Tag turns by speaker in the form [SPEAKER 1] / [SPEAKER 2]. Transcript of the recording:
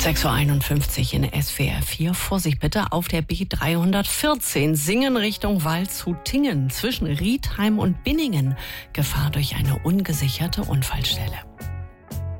[SPEAKER 1] 6:51 Uhr in SWR 4. Vorsicht bitte auf der B314. Singen Richtung Waldshut-Tiengen zwischen Riedheim und Binningen. Gefahr durch eine ungesicherte Unfallstelle.